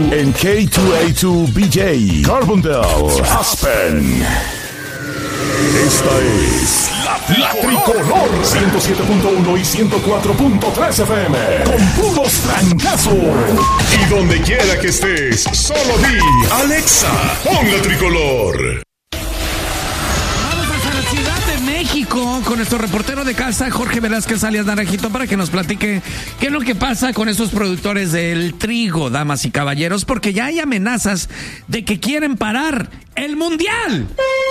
En K2A2BJ, Carbondale, Aspen. Esta es la Tricolor 107.1 y 104.3 FM. Con puros trancazos. Y donde quiera que estés, solo di Alexa, pon la Tricolor. México con nuestro reportero de casa, Jorge Velázquez alias Naranjito, para que nos platique qué es lo que pasa con esos productores del trigo, damas y caballeros, porque ya hay amenazas de que quieren parar el mundial.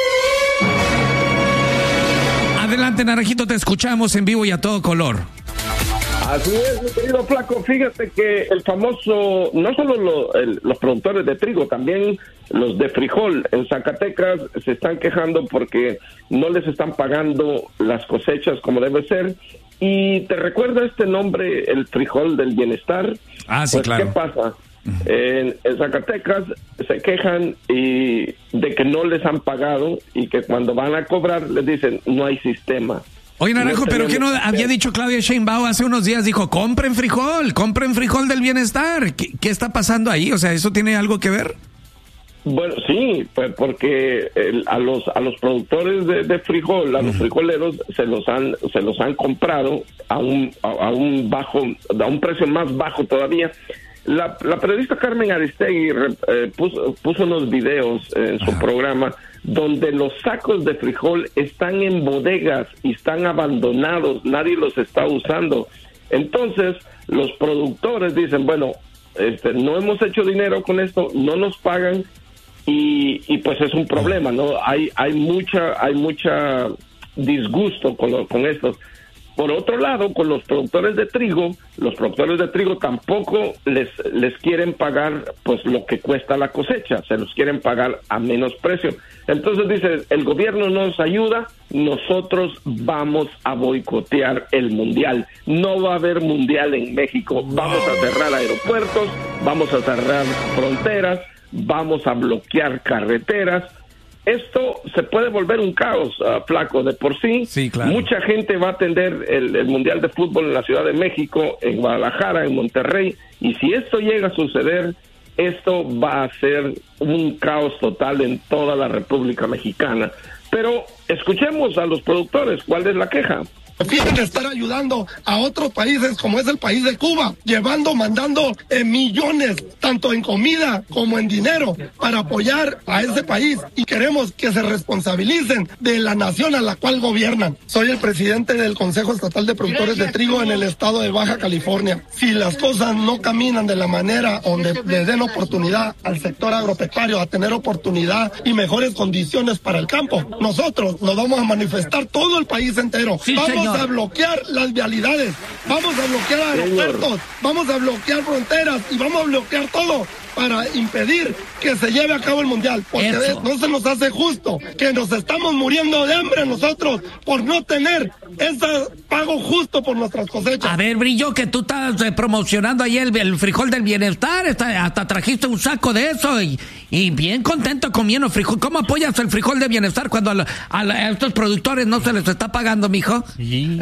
Adelante, Naranjito, te escuchamos en vivo y a todo color. Así es, mi querido Flaco. Fíjate que el famoso, no solo los productores de trigo, también los de frijol en Zacatecas se están quejando porque no les están pagando las cosechas como debe ser. Y te recuerda este nombre, el frijol del bienestar. Ah, sí, pues, claro. ¿qué pasa? En Zacatecas se quejan de que no les han pagado y que cuando van a cobrar les dicen no hay sistema. Oye, Naranjo, pero ¿qué no había dicho Claudia Sheinbaum hace unos días? Dijo, compren frijol del bienestar. ¿Qué está pasando ahí? O sea, ¿eso tiene algo que ver? Bueno, sí, pues porque a los productores de frijol, a los frijoleros se los han comprado a un precio más bajo todavía. La periodista Carmen Aristegui puso unos videos en su programa donde los sacos de frijol están en bodegas y están abandonados, nadie los está usando. Entonces, los productores dicen, bueno, no hemos hecho dinero con esto, no nos pagan y pues es un problema, ¿no? Hay mucha disgusto con estos. Por otro lado, con los productores de trigo tampoco les quieren pagar pues lo que cuesta la cosecha, se los quieren pagar a menos precio. Entonces dice, el gobierno nos ayuda, nosotros vamos a boicotear el mundial. No va a haber mundial en México, vamos a cerrar aeropuertos, vamos a cerrar fronteras, vamos a bloquear carreteras. Esto se puede volver un caos, Flaco, de por sí. Sí, claro. Mucha gente va a atender el Mundial de Fútbol en la Ciudad de México, en Guadalajara, en Monterrey, y si esto llega a suceder, esto va a ser un caos total en toda la República Mexicana. Pero escuchemos a los productores, ¿cuál es la queja? Prefieren estar ayudando a otros países como es el país de Cuba, mandando millones, tanto en comida como en dinero, para apoyar a ese país. Y queremos que se responsabilicen de la nación a la cual gobiernan. Soy el presidente del Consejo Estatal de Productores de Trigo en el estado de Baja California. Si las cosas no caminan de la manera donde le den oportunidad al sector agropecuario a tener oportunidad y mejores condiciones para el campo, nosotros nos vamos a manifestar todo el país entero. Sí, vamos a bloquear las vialidades, vamos a bloquear aeropuertos, vamos a bloquear fronteras y vamos a bloquear todo para impedir que se lleve a cabo el mundial, porque no se nos hace justo que nos estamos muriendo de hambre nosotros por no tener ese pago justo por nuestras cosechas. A ver, Brillo, que tú estás promocionando ahí el frijol del bienestar, hasta trajiste un saco de eso y bien contento comiendo frijol. ¿Cómo apoyas el frijol de bienestar cuando a estos productores no se les está pagando, mijo? Sí.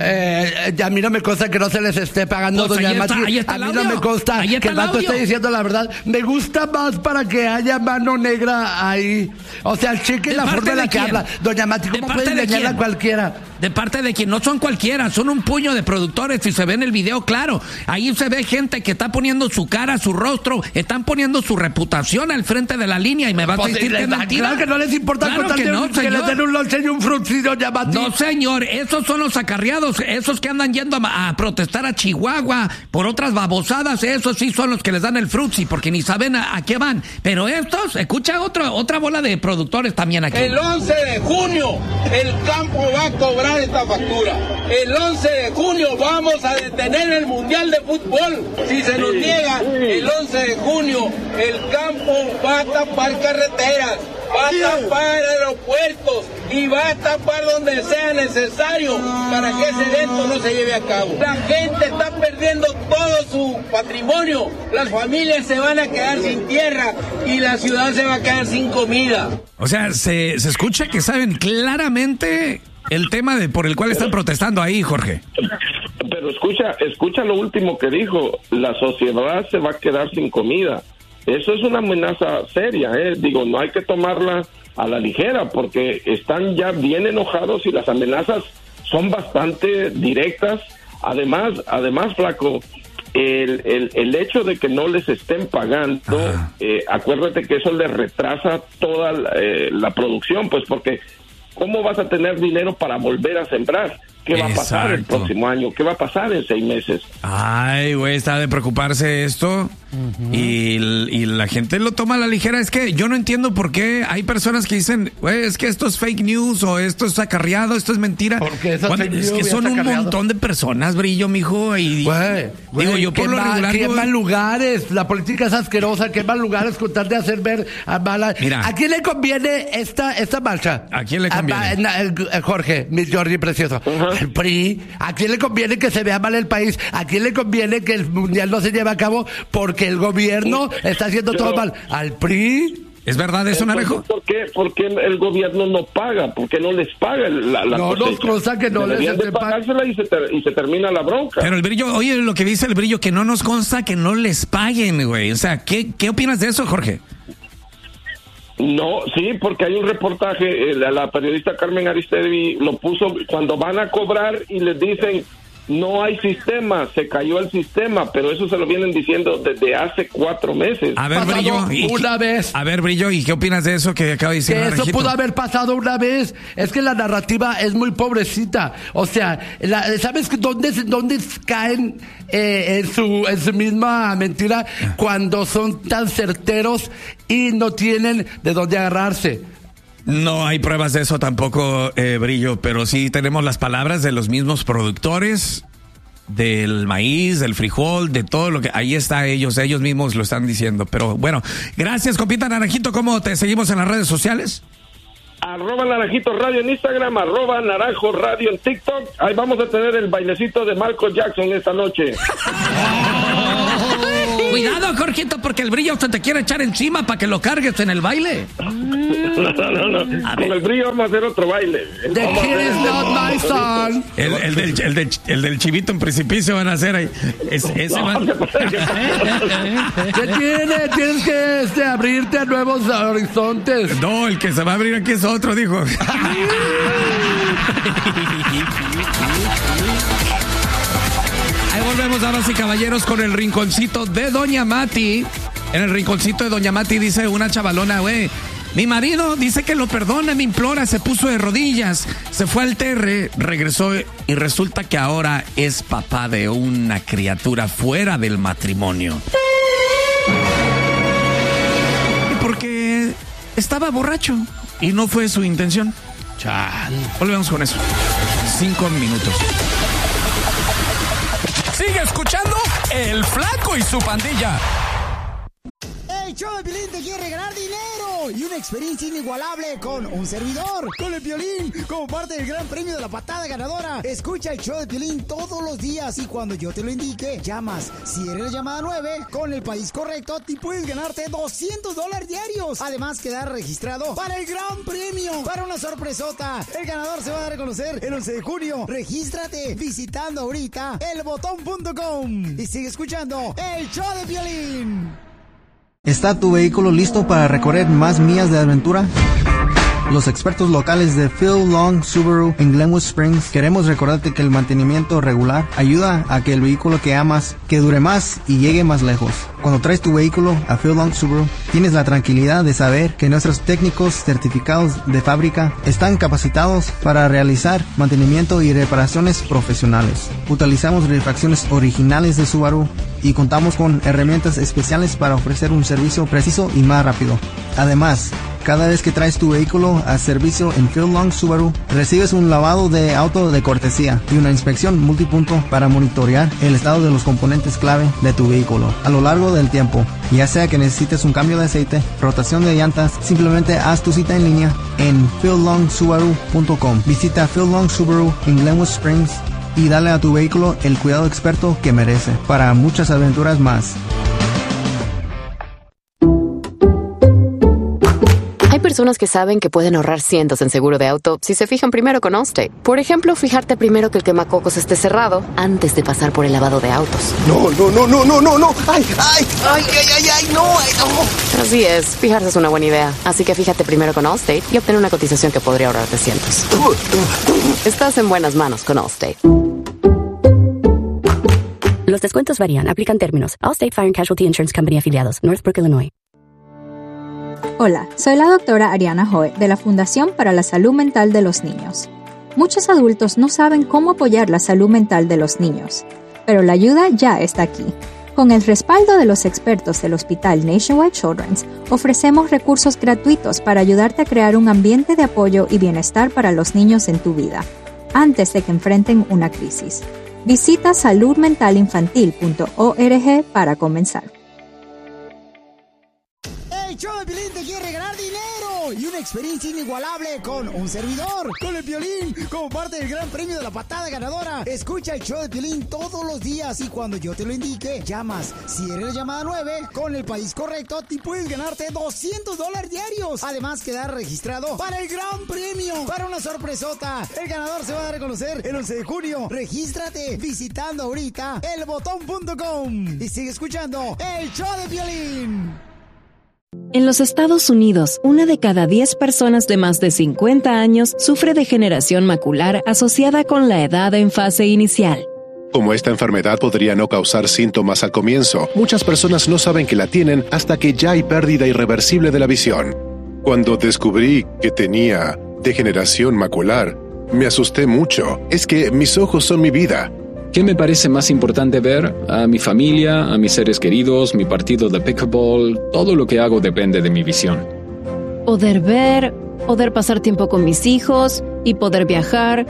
A mí no me consta que no se les esté pagando, pues doña Mati. A mí no me consta que el vato esté diciendo la verdad. Me gusta más para que haya mano negra ahí. O sea, cheque la forma en la que habla. Doña Mati, ¿cómo puede engañar a cualquiera? De parte de quien no son cualquiera, son un puño de productores. Si se ve en el video, claro, ahí se ve gente que está poniendo su cara, su rostro, están poniendo su reputación al frente de la línea y me vas a decir que es mentira. Claro que no les importa, claro que no, que les den un lonche y un frutzi, doña Mati. No, señor, esos son los acarreados, esos que andan yendo a protestar a Chihuahua por otras babosadas, esos sí son los que les dan el frutzi, porque ni saben a qué van. Pero estos, escucha otra bola de productores también aquí. El 11 de junio el campo va a cobrar esta factura. El 11 de junio vamos a detener el Mundial de Fútbol. Si se nos niega el 11 de junio, el campo va a tapar carreteras, va a tapar aeropuertos y va a tapar donde sea necesario para que ese evento no se lleve a cabo. La gente está perdiendo todo su patrimonio, las familias se van a quedar sin tierra y la ciudad se va a quedar sin comida. O sea, se escucha que saben claramente el tema por el cual están protestando ahí, Jorge. Pero escucha lo último que dijo, la sociedad se va a quedar sin comida. eso es una amenaza seria, digo, no hay que tomarla a la ligera porque están ya bien enojados y las amenazas son bastante directas. Además, Flaco, el hecho de que no les estén pagando, acuérdate que eso les retrasa toda la producción, pues porque ¿cómo vas a tener dinero para volver a sembrar? ¿Qué va a pasar el próximo año? ¿Qué va a pasar en 6 meses? Ay, güey, está de preocuparse esto. Y la gente lo toma a la ligera. Es que yo no entiendo por qué hay personas que dicen, güey, es que esto es fake news o esto es acarreado, esto es mentira. Porque es que son un montón de personas, Brillo, mijo. Y digo, yo por lo regular... Queman lugares, la política es asquerosa, queman lugares con tal de hacer ver a mala... Mira, ¿a quién le conviene esta marcha? ¿A quién le conviene? Jorge, mi Jordi precioso. El PRI. ¿A quién le conviene que se vea mal el país? ¿A quién le conviene que el mundial no se lleve a cabo? Porque el gobierno está haciendo todo mal. ¿Al PRI? ¿Es verdad eso, Naranjo? ¿Por qué? Porque el gobierno no paga, porque no les paga la no cosecha. Nos consta que no deberían de pagársela y se termina la bronca. Pero el Brillo, oye, lo que dice el Brillo, que no nos consta que no les paguen, güey. O sea, ¿qué opinas de eso, Jorge? No, sí, porque hay un reportaje, la periodista Carmen Aristegui lo puso cuando van a cobrar y les dicen, no hay sistema, se cayó el sistema, pero eso se lo vienen diciendo desde hace 4 meses. A ver, Brillo, A ver, Brillo, ¿y qué opinas de eso que acaba de decir Naranjito? Eso pudo haber pasado una vez. Es que la narrativa es muy pobrecita. O sea, ¿sabes dónde caen en su misma mentira cuando son tan certeros y no tienen de dónde agarrarse? No hay pruebas de eso tampoco, Brillo, pero sí tenemos las palabras de los mismos productores del maíz, del frijol, de todo lo que... Ahí está, ellos mismos lo están diciendo. Pero bueno, gracias, compita Naranjito. ¿Cómo te seguimos en las redes sociales? @Naranjito Radio en Instagram, @Naranjo Radio en TikTok. Ahí vamos a tener el bailecito de Michael Jackson esta noche. Cuidado, Jorgito, porque el Brillo te quiere echar encima para que lo cargues en el baile. No. Con el Brillo vamos a hacer otro baile. The kid is not my son. El del chivito en precipicio van a hacer ahí. ¿Qué tiene? Tienes que abrirte a nuevos horizontes. No, el que se va a abrir aquí es otro, dijo. Ahí volvemos, damas y caballeros, con el rinconcito de Doña Mati. En el rinconcito de Doña Mati dice una chavalona, güey, mi marido dice que lo perdona, me implora, se puso de rodillas, se fue al terre, regresó y resulta que ahora es papá de una criatura fuera del matrimonio. Porque estaba borracho y no fue su intención. Chal. Volvemos con eso. 5 minutos. Sigue escuchando El Flaco y su pandilla. El show de Piolín te quiere regalar dinero y una experiencia inigualable con un servidor, con el Piolín, como parte del gran premio de la patada ganadora. Escucha el show de Piolín todos los días y cuando yo te lo indique, llamas. Si eres la llamada 9, con el país correcto, te puedes ganarte $200 diarios. Además, quedar registrado para el gran premio, para una sorpresota. El ganador se va a dar a conocer el 11 de junio. Regístrate visitando ahorita elbotón.com y sigue escuchando el show de Piolín. ¿Está tu vehículo listo para recorrer más millas de aventura? Los expertos locales de Phil Long Subaru en Glenwood Springs queremos recordarte que el mantenimiento regular ayuda a que el vehículo que amas que dure más y llegue más lejos. Cuando traes tu vehículo a Phil Long Subaru, tienes la tranquilidad de saber que nuestros técnicos certificados de fábrica están capacitados para realizar mantenimiento y reparaciones profesionales. Utilizamos refacciones originales de Subaru y contamos con herramientas especiales para ofrecer un servicio preciso y más rápido. Además, cada vez que traes tu vehículo a servicio en Phil Long Subaru, recibes un lavado de auto de cortesía y una inspección multipunto para monitorear el estado de los componentes clave de tu vehículo a lo largo del tiempo. Ya sea que necesites un cambio de aceite, rotación de llantas, simplemente haz tu cita en línea en phillongsubaru.com. Visita Phil Long Subaru en Glenwood Springs y dale a tu vehículo el cuidado experto que merece para muchas aventuras más. personas que saben que pueden ahorrar cientos en seguro de auto si se fijan primero con Allstate. Por ejemplo, fijarte primero que el quemacocos esté cerrado antes de pasar por el lavado de autos. No. ¡Ay, no! Así es, fijarse es una buena idea. Así que fíjate primero con Allstate y obtén una cotización que podría ahorrarte cientos. Estás en buenas manos con Allstate. Los descuentos varían. Aplican términos. Allstate Fire and Casualty Insurance Company afiliados. Northbrook, Illinois. Hola, soy la doctora Ariana Hoy de la Fundación para la Salud Mental de los Niños. Muchos adultos no saben cómo apoyar la salud mental de los niños, pero la ayuda ya está aquí. Con el respaldo de los expertos del Hospital Nationwide Children's, ofrecemos recursos gratuitos para ayudarte a crear un ambiente de apoyo y bienestar para los niños en tu vida, antes de que enfrenten una crisis. Visita saludmentalinfantil.org para comenzar. El show de Piolín te quiere regalar dinero y una experiencia inigualable con un servidor, con el Piolín, como parte del gran premio de la patada ganadora. Escucha el show de Piolín todos los días y cuando yo te lo indique, llamas. Si eres la llamada 9, con el país correcto, te puedes ganarte $200 diarios. Además, quedar registrado para el gran premio, para una sorpresota. El ganador se va a dar a conocer el 11 de junio. Regístrate visitando ahorita elbotón.com y sigue escuchando el show de Piolín. En los Estados Unidos, 1 de cada 10 personas de más de 50 años sufre degeneración macular asociada con la edad en fase inicial. Como esta enfermedad podría no causar síntomas al comienzo, muchas personas no saben que la tienen hasta que ya hay pérdida irreversible de la visión. Cuando descubrí que tenía degeneración macular, me asusté mucho. Es que mis ojos son mi vida. ¿Qué me parece más importante ver? A mi familia, a mis seres queridos, mi partido de pickleball. Todo lo que hago depende de mi visión. Poder ver, poder pasar tiempo con mis hijos y poder viajar.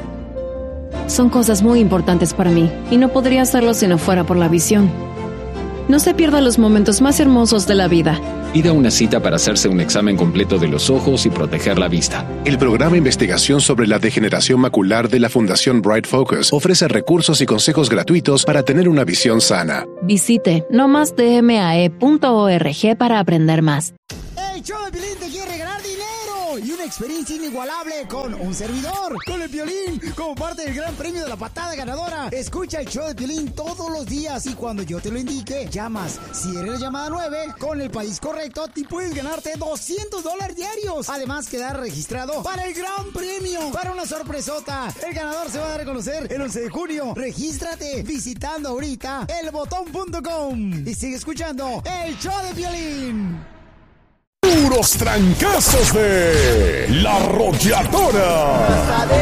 Son cosas muy importantes para mí y no podría hacerlo si no fuera por la visión. No se pierda los momentos más hermosos de la vida. Pida una cita para hacerse un examen completo de los ojos y proteger la vista. El programa de investigación sobre la degeneración macular de la Fundación Bright Focus ofrece recursos y consejos gratuitos para tener una visión sana. Visite nomasdmae.org para aprender más. El show de Piolín te quiere regalar dinero y una experiencia inigualable con un servidor, con el Piolín, como parte del gran premio de la patada ganadora. Escucha el show de Piolín todos los días y cuando yo te lo indique, llamas. Si eres la llamada 9, con el país correcto, te puedes ganarte $200 diarios. Además, quedar registrado para el gran premio, para una sorpresota. El ganador se va a dar a conocer el 11 de junio. Regístrate visitando ahorita elbotón.com y sigue escuchando el show de Piolín. Puros trancazos de La Arrolladora.